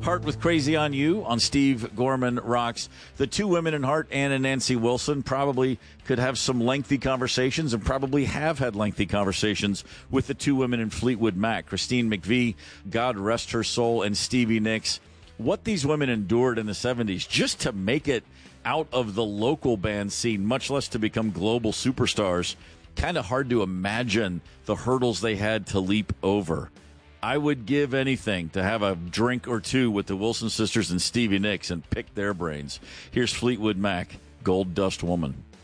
Heart with Crazy on You on Steve Gorman Rocks. The two women in Heart, Ann and Nancy Wilson, probably could have some lengthy conversations and probably have had lengthy conversations with the two women in Fleetwood Mac, Christine McVie, God rest her soul, and Stevie Nicks. What these women endured in the 70s just to make it out of the local band scene, much less to become global superstars. Kind of hard to imagine the hurdles they had to leap over. I would give anything to have a drink or two with the Wilson sisters and Stevie Nicks and pick their brains. Here's Fleetwood Mac, Gold Dust Woman.